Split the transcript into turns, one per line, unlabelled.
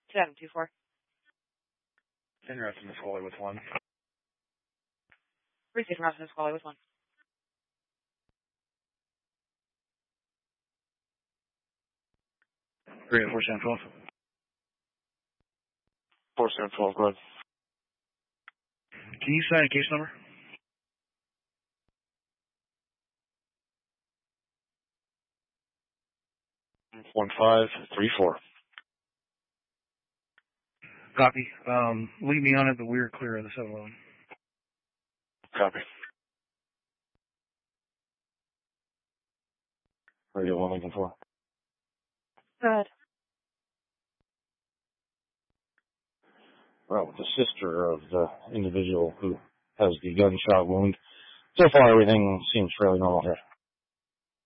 Adam 2-4.
Interesting, Scully with 1.
Receive from Scully with 1.
Great, 4-7-12.
4-7-12, go ahead.
Can you sign a case number?
One 5-3-4.
Copy. Leave me on it, but we're clear of the 7-11.
Copy. Radio 1, Lincoln 4.
Go ahead.
Well, with the sister of the individual who has the gunshot wound. So far, everything seems fairly normal here.